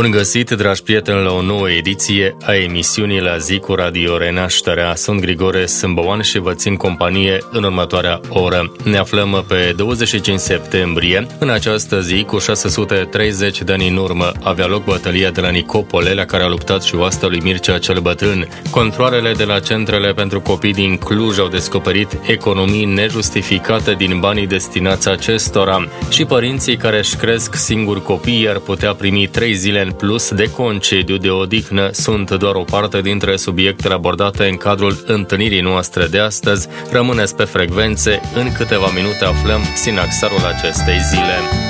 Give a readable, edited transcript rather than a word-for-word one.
Bun găsit, dragi prieteni, la o nouă ediție a emisiunii La Zi cu Radio Renașterea. Sunt Grigore Sâmbăoan și vă țin companie în următoarea oră. Ne aflăm pe 25 septembrie. În această zi, cu 630 de ani în urmă, avea loc bătălia de la Nicopole, la care a luptat și oasta lui Mircea cel Bătrân. Controalele de la centrele pentru copii din Cluj au descoperit economii nejustificate din banii destinați acestora și părinții care își cresc singuri copii ar putea primi 3 zile în plus de concediu de odihnă sunt doar o parte dintre subiectele abordate în cadrul întâlnirii noastre de astăzi. Rămâneți pe frecvențe, în câteva minute aflăm sinaxarul acestei zile.